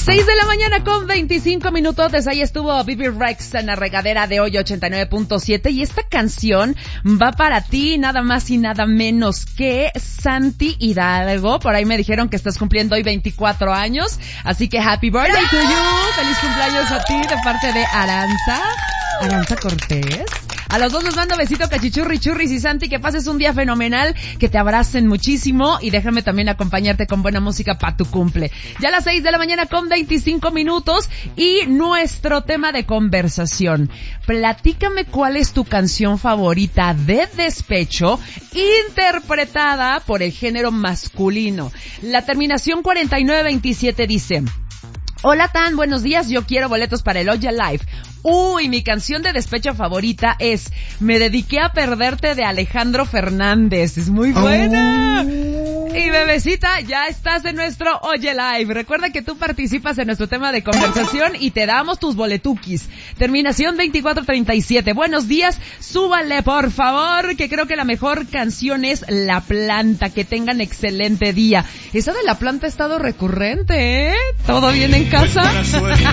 6 de la mañana con 25 minutos. Ahí estuvo Bibi Rex en la regadera de hoy 89.7. Y esta canción va para ti, nada más y nada menos que Santi Hidalgo. Por ahí me dijeron que estás cumpliendo hoy 24 años. Así que happy birthday to you. Feliz cumpleaños a ti de parte de Aranza Cortés. A los dos les mando besito, cachichurri, churris y Santi, que pases un día fenomenal, que te abracen muchísimo y déjame también acompañarte con buena música para tu cumple. Ya a las 6 de la mañana con 25 minutos y nuestro tema de conversación. Platícame cuál es tu canción favorita de despecho interpretada por el género masculino. La terminación 4927 dice: hola Tan, buenos días, yo quiero boletos para el Oye Live. Uy, mi canción de despecho favorita es Me dediqué a perderte de Alejandro Fernández. Es muy buena. Y bebecita, ya estás en nuestro Oye Live. Recuerda que tú participas en nuestro tema de conversación y te damos tus boletukis. Terminación 2437. Buenos días, súbale por favor, que creo que la mejor canción es La Planta. Que tengan excelente día. Esa de La Planta ha estado recurrente, ¿eh? ¿Todo bien en casa?